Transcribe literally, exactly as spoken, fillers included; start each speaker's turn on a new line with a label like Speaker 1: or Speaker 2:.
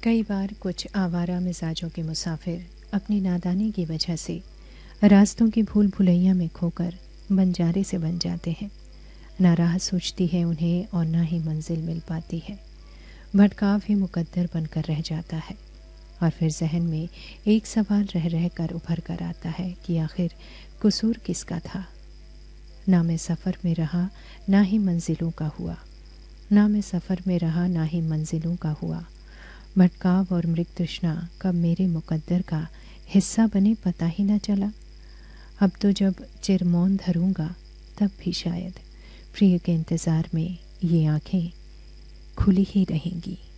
Speaker 1: कई बार कुछ आवारा मिजाजों के मुसाफिर अपनी नादानी की वजह से रास्तों की भूल भुलैया में खोकर बंजारे से बन जाते हैं। ना राह सूझती है उन्हें और ना ही मंजिल मिल पाती है। भटकाव ही मुकद्दर बनकर रह जाता है और फिर जहन में एक सवाल रह रह कर उभर कर आता है कि आखिर कसूर किसका था। ना मैं सफ़र में रहा ना ही मंजिलों का हुआ, ना मैं सफ़र में रहा ना ही मंजिलों का हुआ। भटकाव और मृग तृष्णा कब मेरे मुकद्दर का हिस्सा बने पता ही न चला। अब तो जब चिरमौन धरूंगा तब भी शायद प्रिय के इंतज़ार में ये आँखें खुली ही रहेंगी।